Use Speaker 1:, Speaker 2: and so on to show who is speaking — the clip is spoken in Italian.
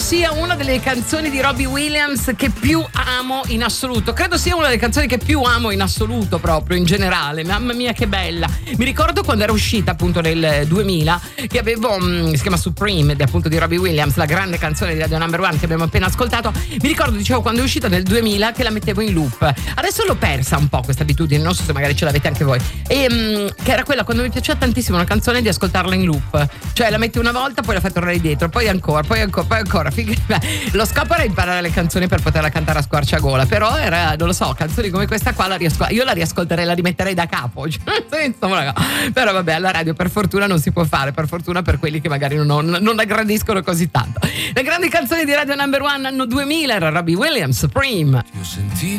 Speaker 1: sia una delle canzoni di Robbie Williams che più amo in assoluto. Credo sia una delle canzoni che più amo in assoluto, proprio in generale. Mamma mia che bella. Mi ricordo quando era uscita appunto nel 2000 che avevo, si chiama Supreme, appunto di Robbie Williams, la grande canzone di Radio Number One che abbiamo appena ascoltato. Mi ricordo, dicevo, quando è uscita nel 2000 che la mettevo in loop. Adesso l'ho persa un po' questa abitudine, non so se magari ce l'avete anche voi. E che era quella quando mi piaceva tantissimo una canzone di ascoltarla in loop. Cioè la metti una volta, poi la fai tornare dietro, poi ancora, poi ancora. Lo scopo era imparare le canzoni per poterla cantare a squarciagola, però era, non lo so, canzoni come questa qua io la riascolterei, la rimetterei da capo. Insomma, però vabbè, alla radio per fortuna non si può fare, per fortuna per quelli che magari non la gradiscono così tanto. Le grandi canzoni di Radio Number One anno 2000 era Robbie Williams, Supreme.
Speaker 2: Ti ho sentito